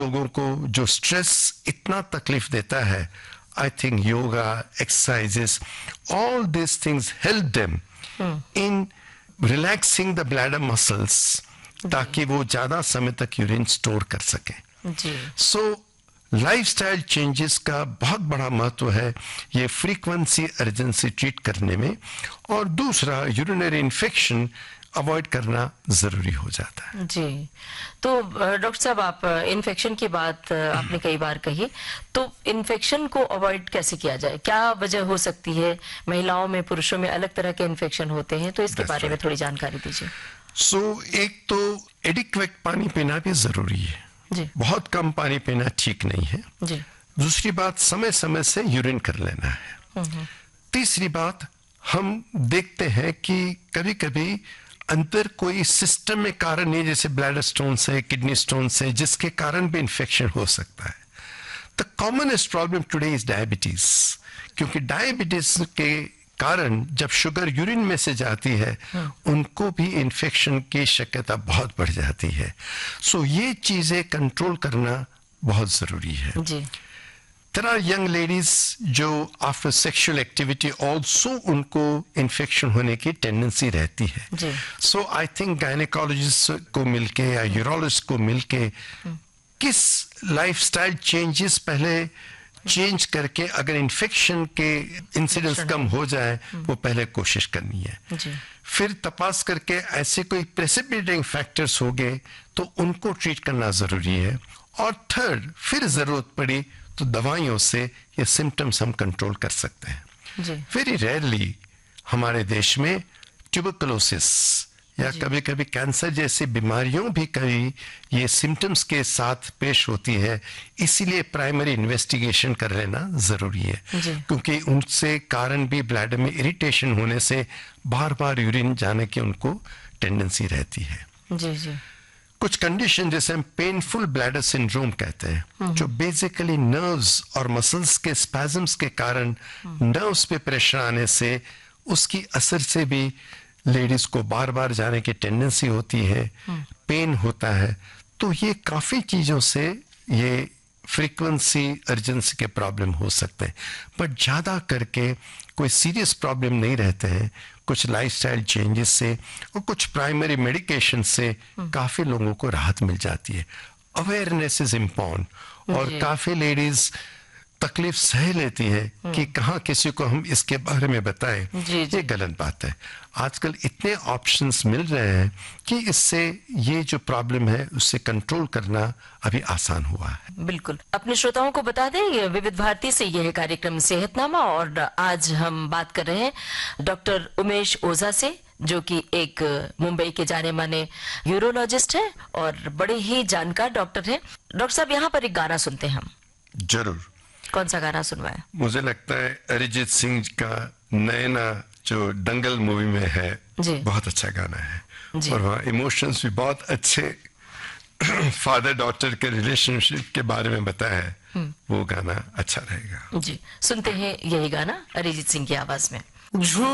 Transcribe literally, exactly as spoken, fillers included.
लोगों को जो स्ट्रेस इतना तकलीफ देता है, I think yoga, exercises, all this things help them in relaxing the bladder muscles, ताकि वो ज्यादा समय तक यूरिन स्टोर कर सके। सो लाइफस्टाइल चेंजेस का बहुत बड़ा महत्व है ये फ्रीक्वेंसी अर्जेंसी ट्रीट करने में, और दूसरा यूरिनरी इन्फेक्शन अवॉइड करना जरूरी हो जाता है। जी, तो डॉक्टर साहब, आप इन्फेक्शन की बात आपने कई बार कही, तो इन्फेक्शन को अवॉइड कैसे किया जाए? क्या वजह हो सकती है? महिलाओं में, पुरुषों में अलग तरह के इन्फेक्शन होते हैं, तो इसके बारे में थोड़ी जानकारी दीजिए। सो so, एक तो एडिक्वेट पानी पीना भी जरूरी है जी। बहुत कम पानी पीना ठीक नहीं है जी। दूसरी बात, समय समय से यूरिन कर लेना है। तीसरी बात, हम देखते हैं कि कभी कभी अंदर कोई सिस्टम में कारण नहीं, जैसे ब्लैडर स्टोन से, किडनी स्टोन से, जिसके कारण भी इंफेक्शन हो सकता है। The commonest problem today is diabetes, क्योंकि डायबिटीज के कारण जब शुगर यूरिन में से जाती है, उनको भी इन्फेक्शन की शक्यता बहुत बढ़ जाती है। सो so, ये चीजें कंट्रोल करना बहुत जरूरी है। जी। There are young ladies जो आफ्टर सेक्सुअल एक्टिविटी ऑल्सो उनको इन्फेक्शन होने की टेंडेंसी रहती है। सो आई थिंक गायनेकोलॉजिस्ट को मिलके या यूरोलॉजिस्ट को मिलके किस लाइफस्टाइल चेंजेस पहले चेंज करके अगर इन्फेक्शन के इंसिडेंस कम हो जाए, वो पहले कोशिश करनी है। जी। फिर तपास करके ऐसे कोई प्रेसिपिटेटिंग फैक्टर्स हो गए तो उनको ट्रीट करना जरूरी है। और थर्ड, फिर जरूरत पड़ी तो दवाइयों से ये सिम्टम्स हम कंट्रोल कर सकते हैं। वेरी रेयरली हमारे देश में ट्यूबरकुलोसिस या कभी कभी कैंसर जैसी बीमारियों भी कभी ये सिम्टम्स के साथ पेश होती है, इसीलिए प्राइमरी इन्वेस्टिगेशन कर लेना जरूरी है, क्योंकि उनसे कारण भी ब्लैडर में इरिटेशन होने से बार बार यूरिन जाने की उनको टेंडेंसी रहती है। जी जी। कुछ कंडीशन जैसे हम पेनफुल ब्लैडर सिंड्रोम कहते हैं, जो बेसिकली नर्व्स और मसल्स के स्पैजम्स के कारण नर्व्स पे प्रेशर आने से उसकी असर से भी लेडीज को बार बार जाने की टेंडेंसी होती है, पेन होता है। तो ये काफी चीजों से ये फ्रीक्वेंसी अर्जेंसी के प्रॉब्लम हो सकते हैं, बट ज्यादा करके कोई सीरियस प्रॉब्लम नहीं रहते हैं। कुछ लाइफस्टाइल चेंजेस से और कुछ प्राइमरी मेडिकेशन से काफी लोगों को राहत मिल जाती है। अवेयरनेस इज इम्पोर्टेंट, और काफी लेडीज तकलीफ सह लेती है कि कहाँ किसी को हम इसके बारे में बताएं। ये गलत बात है। आजकल इतने ऑप्शंस मिल रहे हैं कि इससे ये जो प्रॉब्लम है उससे कंट्रोल करना अभी आसान हुआ है। बिल्कुल। अपने श्रोताओं को बता दें, ये विविध भारती से यह कार्यक्रम सेहतनामा, और आज हम बात कर रहे हैं डॉक्टर उमेश ओझा से, जो कि एक मुंबई के जाने माने यूरोलॉजिस्ट है और बड़े ही जानकार डॉक्टर हैं। डॉक्टर साहब, यहाँ पर एक गाना सुनते हैं हम। जरूर। कौन सा गाना सुनवाए? मुझे लगता है अरिजीत सिंह का नैना जो दंगल मूवी में है, बहुत अच्छा गाना है, और वहाँ इमोशंस भी बहुत अच्छे फादर डॉटर के रिलेशनशिप के बारे में बताया है। वो गाना अच्छा रहेगा। जी, सुनते हैं यही गाना अरिजीत सिंह की आवाज में।